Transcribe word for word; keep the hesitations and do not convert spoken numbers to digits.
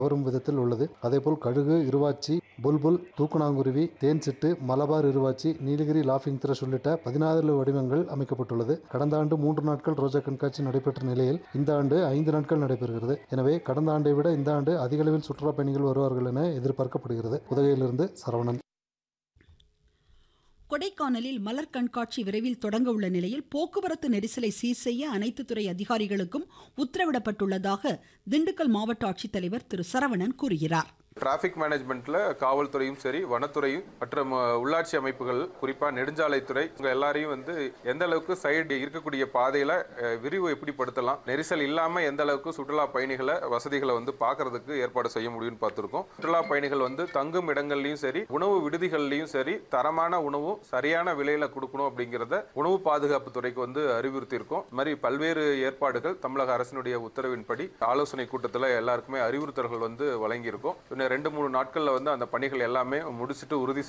வரும் விதத்தில் உள்ளது. அதேபோல் கழுகு, இருவாச்சி, புல்புல், தூக்குநாங்குருவி, தேன் சிட்டு, மலபார் இருவாச்சி, நீலகிரி லாஃபிங் த்ரஷ் உள்ளிட்ட பதினாறு வடிவங்கள் அமைக்கப்பட்டுள்ளது. கடந்த ஆண்டு மூன்று நாட்கள் ரோஜா கண்காட்சி நடைபெற்ற நிலையில் இந்த ஆண்டு ஐந்து நாட்கள் நடைபெறுகிறது. எனவே கடந்த ஆண்டை விட இந்த ஆண்டு அதிக அளவில் சுற்றுலா பயணிகள் வருவார்கள் என எதிர்பார்க்கப்படுகிறது. உதகையிலிருந்து சரவணன். கொடைக்கானலில் மலர் கண்காட்சி விரைவில் தொடங்க உள்ள நிலையில் போக்குவரத்து நெரிசலை சீர் செய்ய அனைத்து துறை அதிகாரிகளுக்கும் உத்தரவிடப்பட்டுள்ளதாக திண்டுக்கல் மாவட்ட ஆட்சித்தலைவர் திரு சரவணன் கூறுகிறார். டிராபிக் மேனேஜ்மெண்ட்ல காவல்துறையும் சரி, வனத்துறையும் மற்றும் உள்ளாட்சி அமைப்புகள், குறிப்பா நெடுஞ்சாலைத்துறை உங்க எல்லாரையும் வந்து எந்த அளவுக்கு சைடு இருக்கக்கூடிய பாதையில விரிவு எப்படி படுத்தலாம், நெரிசல் இல்லாம எந்த அளவுக்கு சுற்றுலா பயணிகளை வசதிகளை வந்து பாக்குறதுக்கு ஏற்பாடு செய்ய முடியும்னு பார்த்திருக்கோம். சுற்றுலா பயணிகள் வந்து தங்கும் இடங்கள்லயும் சரி, உணவு விடுதிகள்லயும் சரி தரமான உணவும் சரியான விலையில கொடுக்கணும் அப்படிங்கிறத உணவு பாதுகாப்பு துறைக்கு வந்து அறிவுறுத்தி இருக்கோம். இது மாதிரி பல்வேறு ஏற்பாடுகள் தமிழக அரசினுடைய உத்தரவின்படி ஆலோசனை கூட்டத்தில் எல்லாருக்குமே அறிவுறுத்தல்கள் வந்து வழங்கியிருக்கோம். ரெண்டு மூணு நாட்கள்ல வந்து அந்த பணிகள் எல்லாமே முடிச்சுட்டு உறுதி